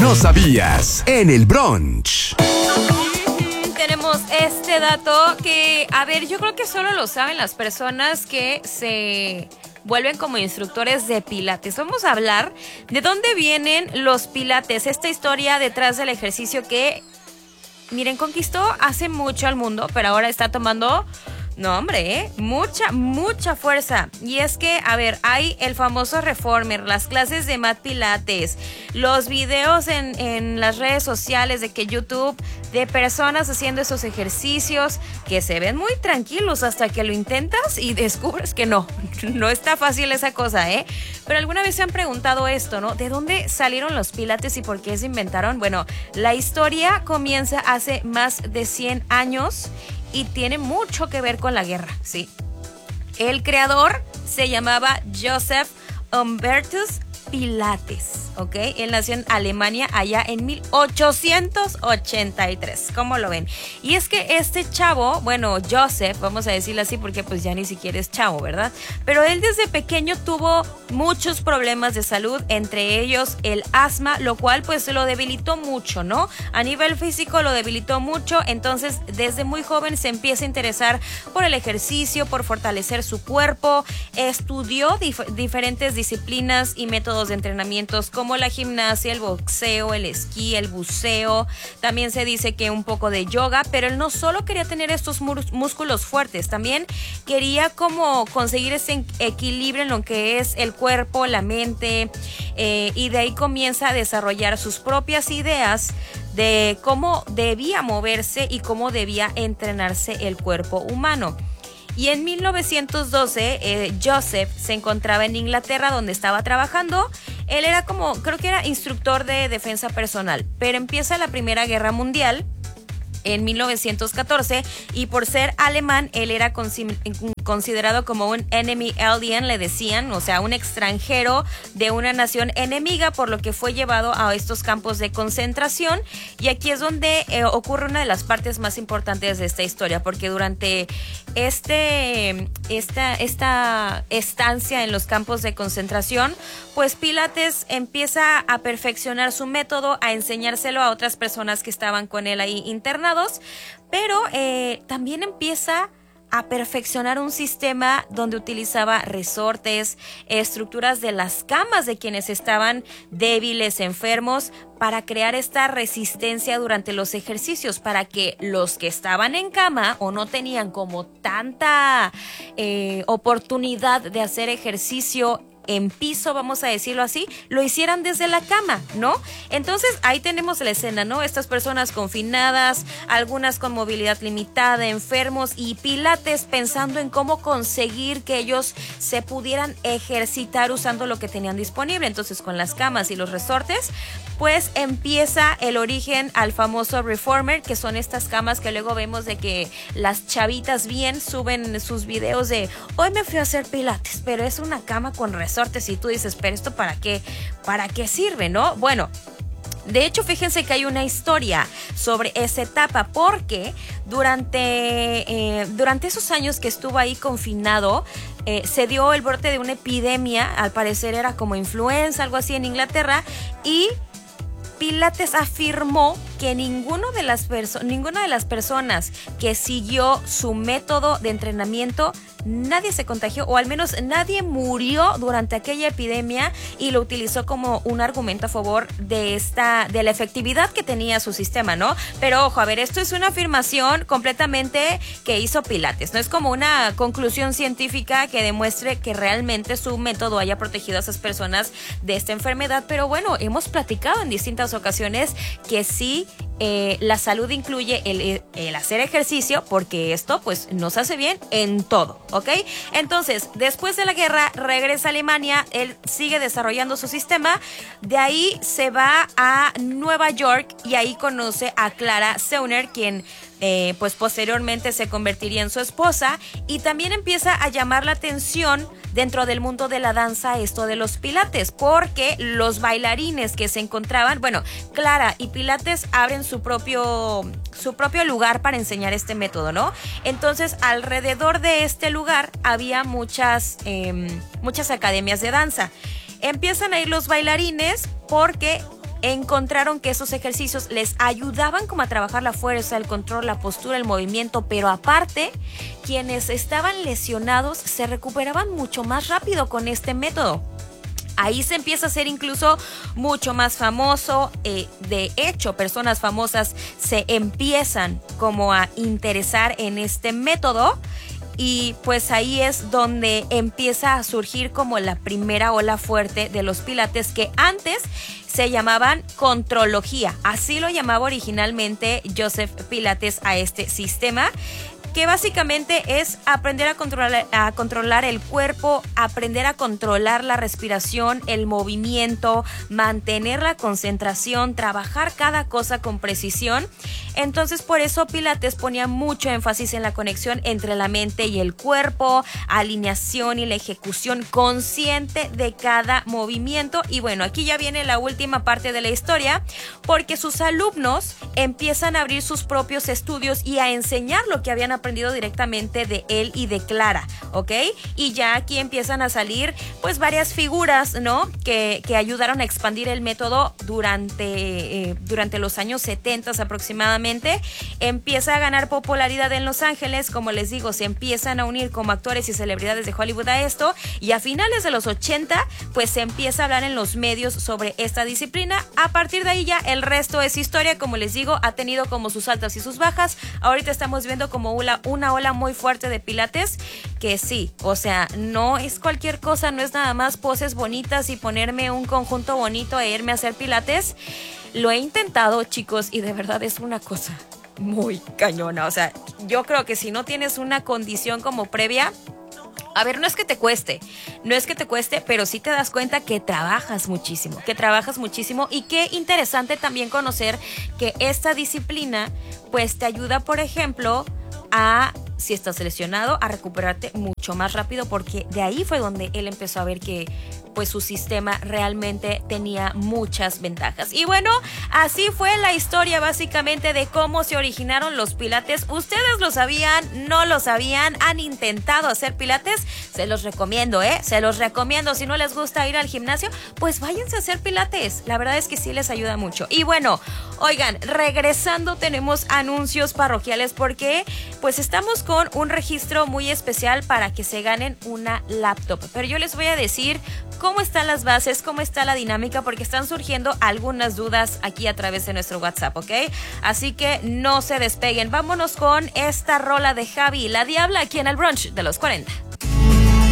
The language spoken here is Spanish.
no sabías en el brunch. Tenemos este dato que, a ver, yo creo que solo lo saben las personas que se vuelven como instructores de pilates. Vamos a hablar de dónde vienen los pilates, esta historia detrás del ejercicio que, miren, conquistó hace mucho al mundo, pero ahora está tomando... No, hombre, mucha fuerza. Y es que, a ver, hay el famoso reformer, las clases de Mat Pilates, los videos en las redes sociales de que YouTube, de personas haciendo esos ejercicios que se ven muy tranquilos hasta que lo intentas y descubres que no está fácil esa cosa, ¿eh? Pero alguna vez se han preguntado esto, ¿no? ¿De dónde salieron los pilates y por qué se inventaron? Bueno, la historia comienza hace más de 100 años y tiene mucho que ver con la guerra, sí. El creador se llamaba Joseph Humbertus Pilates, ¿ok? Él nació en Alemania allá en 1883, ¿cómo lo ven? Y es que este chavo, bueno, Joseph, vamos a decirlo así porque pues ya ni siquiera es chavo, ¿verdad? Pero él desde pequeño tuvo muchos problemas de salud, entre ellos el asma, lo cual pues lo debilitó mucho, ¿no? A nivel físico lo debilitó mucho, entonces desde muy joven se empieza a interesar por el ejercicio, por fortalecer su cuerpo, estudió diferentes disciplinas y métodos de entrenamientos como la gimnasia, el boxeo, el esquí, el buceo. También se dice que un poco de yoga, pero él no solo quería tener estos músculos fuertes, también quería como conseguir ese equilibrio en lo que es el cuerpo, la mente, y de ahí comienza a desarrollar sus propias ideas de cómo debía moverse y cómo debía entrenarse el cuerpo humano. Y en 1912, Joseph se encontraba en Inglaterra donde estaba trabajando. Él era creo que era instructor de defensa personal, pero empieza la Primera Guerra Mundial en 1914 y por ser alemán, él era considerado como un enemy alien, le decían, o sea, un extranjero de una nación enemiga, por lo que fue llevado a estos campos de concentración. Y aquí es donde ocurre una de las partes más importantes de esta historia, porque durante esta estancia en los campos de concentración, pues Pilates empieza a perfeccionar su método, a enseñárselo a otras personas que estaban con él ahí internados, pero también empieza a perfeccionar un sistema donde utilizaba resortes, estructuras de las camas de quienes estaban débiles, enfermos, para crear esta resistencia durante los ejercicios, para que los que estaban en cama o no tenían como tanta oportunidad de hacer ejercicio en piso, vamos a decirlo así, lo hicieran desde la cama, ¿no? Entonces ahí tenemos la escena, ¿no? Estas personas confinadas, algunas con movilidad limitada, enfermos, y Pilates pensando en cómo conseguir que ellos se pudieran ejercitar usando lo que tenían disponible. Entonces con las camas y los resortes, pues empieza el origen al famoso reformer, que son estas camas que luego vemos de que las chavitas bien suben sus videos de hoy me fui a hacer Pilates, pero es una cama con resortes y tú dices, pero esto ¿para qué sirve, no? Bueno, de hecho, fíjense que hay una historia sobre esa etapa, porque durante esos años que estuvo ahí confinado, se dio el brote de una epidemia, al parecer era como influenza, algo así en Inglaterra, y Pilates afirmó que ninguna de las personas que siguió su método de entrenamiento, nadie se contagió, o al menos nadie murió durante aquella epidemia, y lo utilizó como un argumento a favor de la efectividad que tenía su sistema, ¿no? Pero ojo, a ver, esto es una afirmación completamente que hizo Pilates, no es como una conclusión científica que demuestre que realmente su método haya protegido a esas personas de esta enfermedad. Pero bueno, hemos platicado en distintas ocasiones que sí, la salud incluye el hacer ejercicio, porque esto pues nos hace bien en todo, ¿ok? Entonces, después de la guerra, regresa a Alemania, él sigue desarrollando su sistema, de ahí se va a Nueva York y ahí conoce a Clara Seuner, quien pues posteriormente se convertiría en su esposa, y también empieza a llamar la atención dentro del mundo de la danza esto de los pilates, porque los bailarines que se encontraban, bueno, Clara y Pilates abren su propio lugar para enseñar este método, ¿no? Entonces, alrededor de este lugar había muchas academias de danza. Empiezan a ir los bailarines porque encontraron que esos ejercicios les ayudaban como a trabajar la fuerza, el control, la postura, el movimiento, pero aparte, quienes estaban lesionados se recuperaban mucho más rápido con este método. Ahí se empieza a hacer incluso mucho más famoso. De hecho, personas famosas se empiezan como a interesar en este método. Y pues ahí es donde empieza a surgir como la primera ola fuerte de los pilates, que antes se llamaban contrología. Así lo llamaba originalmente Joseph Pilates a este sistema, que básicamente es aprender a controlar el cuerpo, aprender a controlar la respiración, el movimiento, mantener la concentración, trabajar cada cosa con precisión. Entonces, por eso Pilates ponía mucho énfasis en la conexión entre la mente y el cuerpo, alineación y la ejecución consciente de cada movimiento. Y bueno, aquí ya viene la última parte de la historia, porque sus alumnos empiezan a abrir sus propios estudios y a enseñar lo que habían aprendido directamente de él y de Clara, ¿ok? Y ya aquí empiezan a salir pues varias figuras, ¿no? Que ayudaron a expandir el método durante los años 70 aproximadamente. Empieza a ganar popularidad en Los Ángeles, como les digo, se empiezan a unir como actores y celebridades de Hollywood a esto, y a finales de los 80 pues se empieza a hablar en los medios sobre esta disciplina. A partir de ahí ya el resto es historia. Como les digo, ha tenido como sus altas y sus bajas. Ahorita estamos viendo como una ola muy fuerte de Pilates, que sí, o sea, no es cualquier cosa, no es nada más poses bonitas y ponerme un conjunto bonito e irme a hacer Pilates. Lo he intentado, chicos, y de verdad es una cosa muy cañona. O sea, yo creo que si no tienes una condición como previa, a ver, no es que te cueste, pero sí te das cuenta que trabajas muchísimo, y qué interesante también conocer que esta disciplina pues te ayuda, por ejemplo, a, si estás lesionado, a recuperarte mucho más rápido, porque de ahí fue donde él empezó a ver que pues su sistema realmente tenía muchas ventajas. Y bueno, así fue la historia básicamente de cómo se originaron los pilates. ¿Ustedes lo sabían? ¿No lo sabían? ¿Han intentado hacer pilates? Se los recomiendo, se los recomiendo. Si no les gusta ir al gimnasio, pues váyanse a hacer pilates. La verdad es que sí les ayuda mucho. Y bueno, oigan, regresando, tenemos anuncios parroquiales, porque pues estamos con un registro muy especial para que se ganen una laptop. Pero yo les voy a decir cómo están las bases, cómo está la dinámica, porque están surgiendo algunas dudas aquí a través de nuestro WhatsApp, ¿ok? Así que no se despeguen. Vámonos con esta rola de Javi, La Diabla, aquí en el brunch de los 40.